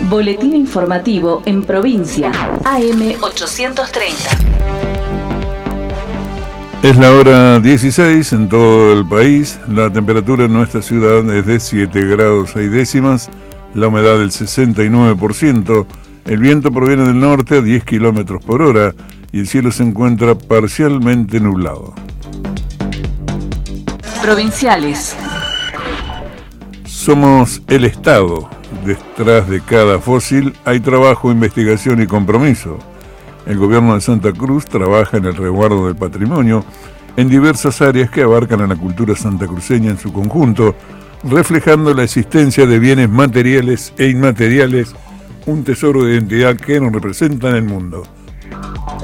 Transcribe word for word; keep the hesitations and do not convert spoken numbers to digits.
Boletín informativo en provincia. A M ochocientos treinta. Es la hora dieciséis en todo el país. La temperatura en nuestra ciudad es de siete grados seis décimas. La humedad del sesenta y nueve por ciento. El viento proviene del norte a diez kilómetros por hora y el cielo se encuentra parcialmente nublado. Provinciales. Somos el Estado. Detrás de cada fósil hay trabajo, investigación y compromiso. El gobierno de Santa Cruz trabaja en el resguardo del patrimonio en diversas áreas que abarcan a la cultura santacruceña en su conjunto, reflejando la existencia de bienes materiales e inmateriales, un tesoro de identidad que nos representa en el mundo.